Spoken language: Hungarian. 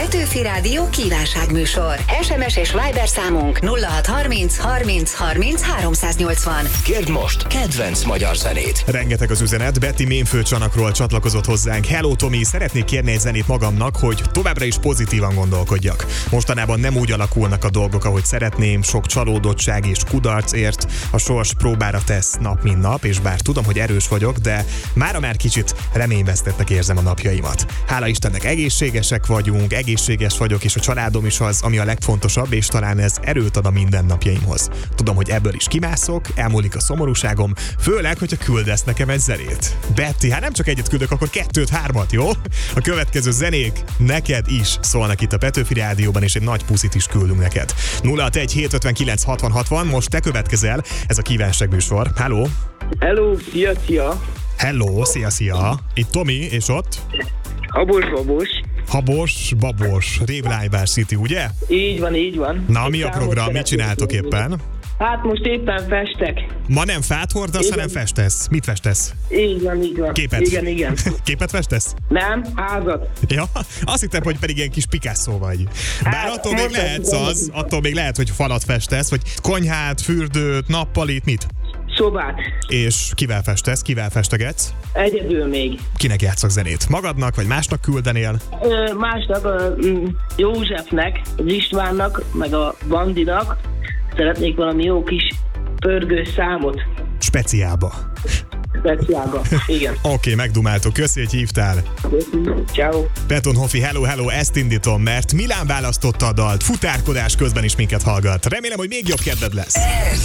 Petőfi Rádió kívánságműsor. SMS és Viber számunk 0630 30 30 380. Kérd most kedvenc magyar zenét. Rengeteg az üzenet. Betty Ménföldcsanakról csatlakozott hozzánk. Hello Tomi, szeretnék kérni egy zenét magamnak, hogy továbbra is pozitívan gondolkodjak. Mostanában nem úgy alakulnak a dolgok, ahogy szeretném, sok csalódottság és kudarc ért, a sors próbára tesz nap mint nap, és bár tudom, hogy erős vagyok, de mára már kicsit reményvesztettnek érzem a napjaimat. Hála Istennek egészségesek vagyunk, egészséges vagyok, és a családom is az, ami a legfontosabb, és talán ez erőt ad a mindennapjaimhoz. Tudom, hogy ebből is kimászok, elmúlik a szomorúságom, főleg, hogyha küldesz nekem egy zenét. Betty, hát nem csak egyet küldök, akkor 2-3, jó? A következő zenék neked is szólnak itt a Petőfi Rádióban, és egy nagy puszit is küldünk neked. 061 759 60 60, most te következel, ez a kívánságműsor. Hello! Hello, szia! Hello, szia! Itt Tomi, és ott? Habos. Babos, Révlájbár City, ugye? Így van. Na, mi a program? Mit csináltok éppen? Hát most éppen festek. Ma nem fát hordasz, hanem festesz. Mit festesz? Így van. Képet? Igen. Képet festesz? Nem, házat. Ja, azt hittem, hogy pedig ilyen kis Picasso vagy. Bár attól még lehet, hogy falat festesz, vagy konyhát, fürdőt, nappalit, mit? Szobát. És kivel festesz? Kivel festegetsz? Egyedül még. Kinek játszok zenét? Magadnak, vagy másnak küldenél? Másnak, Józsefnek, az Istvánnak, meg a Bandinak szeretnék valami jó kis pörgős számot. Speciálba, igen. Oké, megdumáltok. Köszi, hogy hívtál. Ciao. Betonhoffi, hello, ezt indítom, mert Milán választotta a dalt, futárkodás közben is minket hallgat. Remélem, hogy még jobb kedved lesz.